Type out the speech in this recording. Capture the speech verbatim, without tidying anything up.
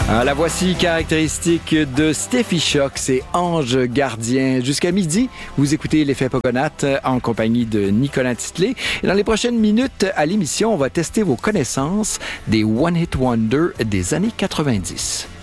Ah, la voici caractéristique de Steffi Shock, c'est Ange Gardien. Jusqu'à midi, vous écoutez l'effet Pogonat en compagnie de Nicolas Titley. Et dans les prochaines minutes à l'émission, on va tester vos connaissances des One Hit Wonder des années quatre-vingt-dix.